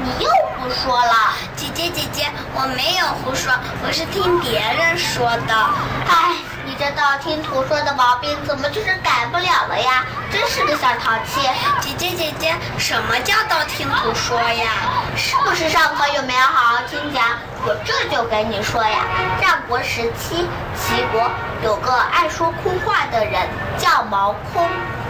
你又胡说了。 姐姐，我没有胡说，我是听别人说的。 唉，你这道听途说的毛病怎么就是改不了了呀？真是个小淘气。 姐姐，什么叫道听途说呀？ 是不是上课又没有好好听讲？我这就给你说呀，战国时期齐国有个爱说空话的人，叫毛空。